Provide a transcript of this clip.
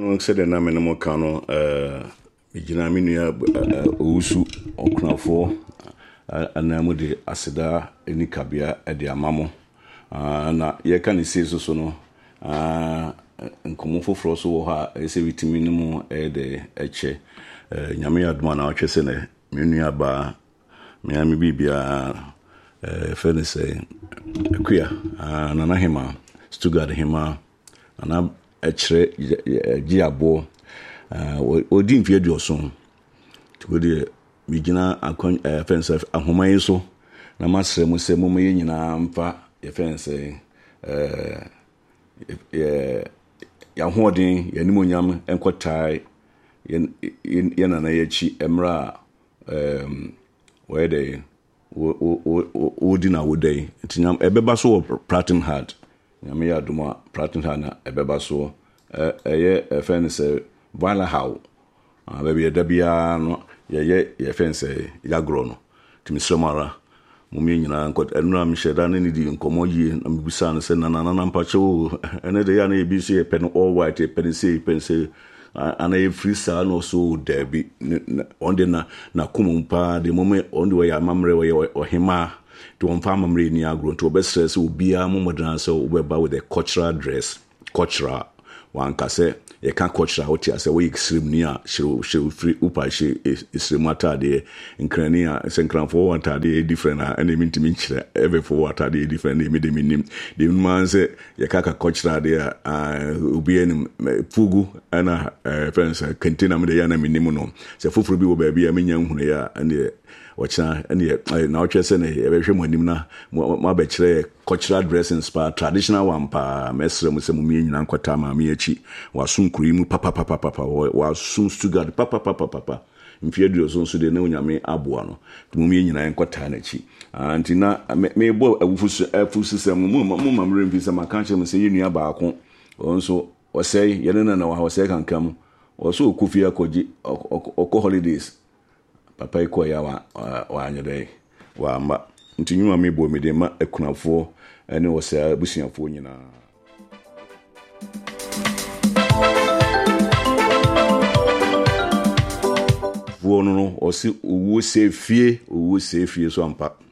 no said na me no kano bigina me nua owusu okunafo anamu de aseda eni kabia e de amamo na ye kan se so no nkomo foforo so wo ha ese vitimi no mu e de eche nyame aduma na otwese ne me nua ba me ami bibia fenese kuya na hema Stuttgart hema ana echre giabo odi mfie dioso tugodi bigina akon fense ahoman so na masre mu se mu ye nyina mfa ye fense ya hodin ya nimonyam enkotai ye na ye chi emra where odi na wodai tinyam ebeba so Pratin Hard nyame ya duma Pratin Hard na ebeba so ye fense Vala how baby dabia no ye fense yagro no timisromara mumi nyina nkot enu am sheda na ni di nkomo yi na mbisa no se na mpache o ene de ya na ebisi e pen all white e pen say ana e free star no so debi onde na kumumpa de moment onde we ya mamre we ohima to on farm mamre ni agro to be stress obia momodan se obeba with a cultural dress cultural wan kase ye kan cultural what ya say we extreme ni a shiro free upa she extreme atade nkrania senkran for one atade different and e mintimi nchire every for atade different e me de minim de man say ye kaka cultural de obi enim fugu ana friends container me de ya na minim no se foforo bi wo ba bia menya nhunu ya ane wacha ane na otwese ne e behwe monim na ma ba kire cultural dressing spa traditional one pa mesre mu se mu nyina nkota ma me achi wasun kuri mu papa wasun Stuttgart papa mfie dio so de na onyame aboa no mu nyina nkota na chi anti na me bo awufu system mu mamre mfisa makanche mu se yenua baako onso osei yenena na wa osei kankam oso okufi akoji oko holidays papa iko ya wa anyode wa mba nti nyuma me bo me de ma akunafo ene osei abusiafo nyina wono no osi owo se fie so ampa